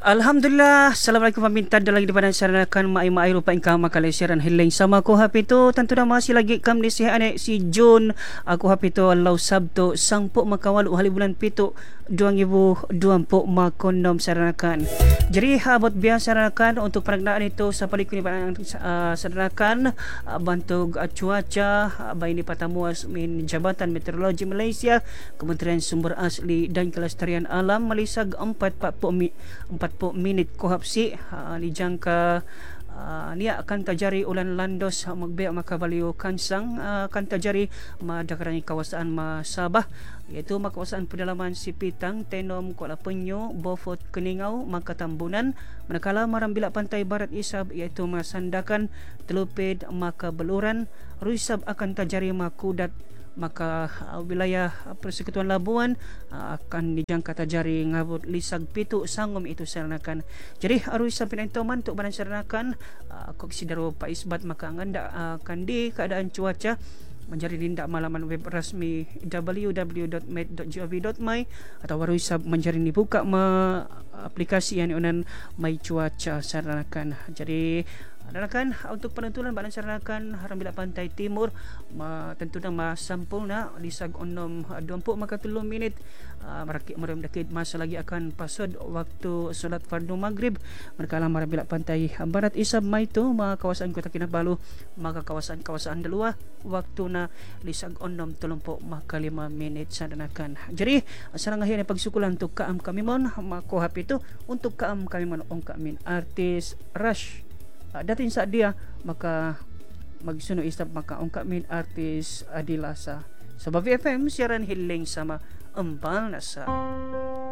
Alhamdulillah, Assalamualaikum pamintan dan lagi di badan saranakan mai rupa ingkang makalai siaran hiling sama aku happy tu tentu dah masih lagi kam di si anek si Jun aku happy tu lau Sabtu sangpuk makawalu hari bulan pitu 2020 makonom saranakan. Jadi habot biasa saranakan untuk peragnaan itu sapali kuni badan saranakan bantu cuaca bayi di patamuas min Jabatan Meteorologi Malaysia Kementerian Sumber Asli dan Kelestarian Alam malisag 40 minit kohapsi dijangka niya akan terjadi ulan landos magbiak makabaliw kansang akan terjadi madakarani kawasan Sabah iaitu kawasan pedalaman Sipitang, Tenom, Kuala Penyu, Beaufort, Keningau, Makatambunan manakala marambila pantai barat Isab iaitu Sandakan, Teluped, Makabeluran, Ruisab akan terjadi Makudat maka wilayah Persekutuan Labuan akan dijangka terjadi ngabut lisag pitu sangom itu saranakan. Jadi arus sampai nantoman untuk badan saranakan kok sidaro Pak Isbat maka nganda akan di keadaan cuaca menjadi lindak malaman web rasmi www.met.gov.my atau warusab menjadi dibuka aplikasi yang unan mai cuaca saranakan. Jadi saranakan untuk penentuan badan saranakan Harambila Pantai Timur tentu nama sampulna lisag onom 20 maka 3 minit merakit merem dekit masa lagi akan pasod waktu solat fardu maghrib manakala Harambila Pantai Barat Isab mai tu kawasan Kota Kinabalu maka kawasan Delua waktu na lisag onom 30 maka 5 minit saranakan. Jadi sarang akhirnya pagsukulan untuk kaam kami mon mako happy tu untuk kaam kami mon ong kamin artis Rush datin sa dia maka magsuno isap maka ungkap min artis Adilasa sa Bavi FM siaran hiling sama empal nasa.